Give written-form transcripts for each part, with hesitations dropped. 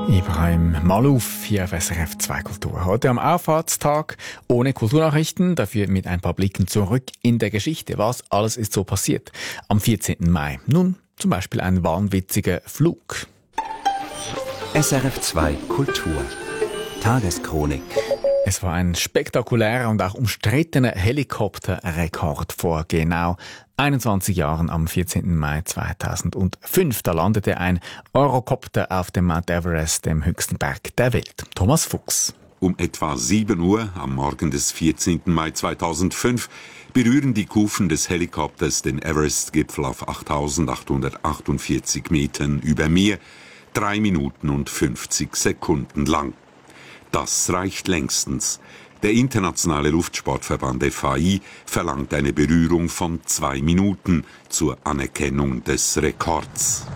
Ibrahim Malouf hier auf SRF 2 Kultur. Heute am Auffahrtstag ohne Kulturnachrichten, dafür mit ein paar Blicken zurück in der Geschichte. Was alles ist so passiert am 14. Mai? Nun, zum Beispiel ein wahnwitziger Flug. SRF 2 Kultur Tageschronik. Es war ein spektakulärer und auch umstrittener Helikopterrekord vor genau 21 Jahren am 14. Mai 2005. Da landete ein Eurocopter auf dem Mount Everest, dem höchsten Berg der Welt. Thomas Fuchs. Um etwa 7 Uhr am Morgen des 14. Mai 2005 berühren die Kufen des Helikopters den Everest-Gipfel auf 8.848 Metern über Meer, 3 Minuten und 50 Sekunden lang. Das reicht längstens. Der internationale Luftsportverband FAI verlangt eine Berührung von 2 Minuten zur Anerkennung des Rekords.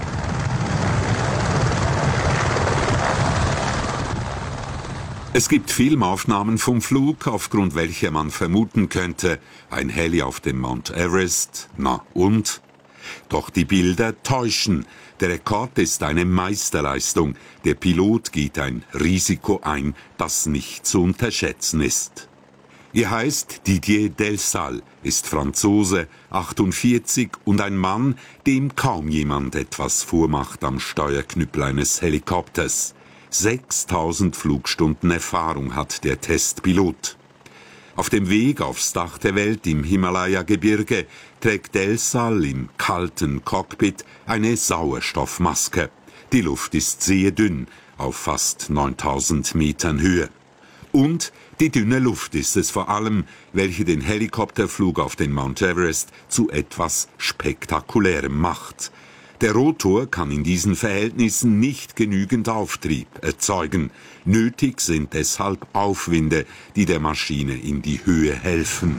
Es gibt Filmaufnahmen vom Flug, aufgrund welcher man vermuten könnte, ein Heli auf dem Mount Everest. Na und? Doch die Bilder täuschen. Der Rekord ist eine Meisterleistung. Der Pilot geht ein Risiko ein, das nicht zu unterschätzen ist. Er heißt Didier Delsal, ist Franzose, 48 und ein Mann, dem kaum jemand etwas vormacht am Steuerknüppel eines Helikopters. 6000 Flugstunden Erfahrung hat der Testpilot. Auf dem Weg aufs Dach der Welt im Himalaya-Gebirge trägt Delsal im kalten Cockpit eine Sauerstoffmaske. Die Luft ist sehr dünn, auf fast 9000 Metern Höhe. Und die dünne Luft ist es vor allem, welche den Helikopterflug auf den Mount Everest zu etwas Spektakulärem macht. Der Rotor kann in diesen Verhältnissen nicht genügend Auftrieb erzeugen. Nötig sind deshalb Aufwinde, die der Maschine in die Höhe helfen.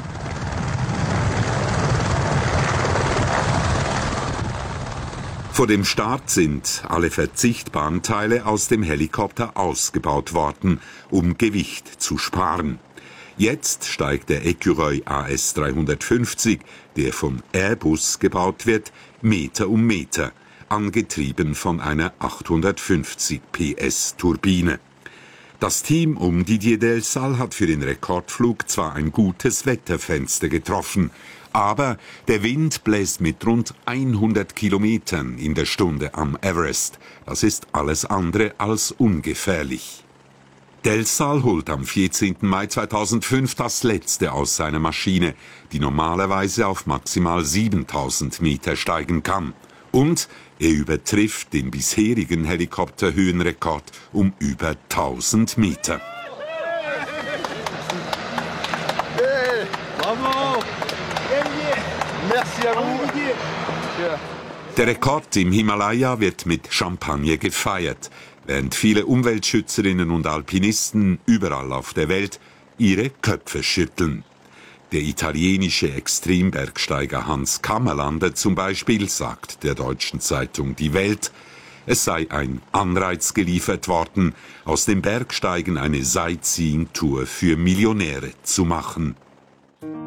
Vor dem Start sind alle verzichtbaren Teile aus dem Helikopter ausgebaut worden, um Gewicht zu sparen. Jetzt steigt der Ecureuil AS350, der von Airbus gebaut wird, Meter um Meter, angetrieben von einer 850 PS Turbine. Das Team um Didier Delsal hat für den Rekordflug zwar ein gutes Wetterfenster getroffen, aber der Wind bläst mit rund 100 Kilometern in der Stunde am Everest. Das ist alles andere als ungefährlich. Delsal holt am 14. Mai 2005 das Letzte aus seiner Maschine, die normalerweise auf maximal 7000 Meter steigen kann. Und er übertrifft den bisherigen Helikopterhöhenrekord um über 1000 Meter. Hey, bravo! Merci à vous! Der Rekord im Himalaya wird mit Champagner gefeiert, während viele Umweltschützerinnen und Alpinisten überall auf der Welt ihre Köpfe schütteln. Der italienische Extrembergsteiger Hans Kammerlander zum Beispiel sagt der deutschen Zeitung Die Welt, es sei ein Anreiz geliefert worden, aus dem Bergsteigen eine Sightseeing-Tour für Millionäre zu machen.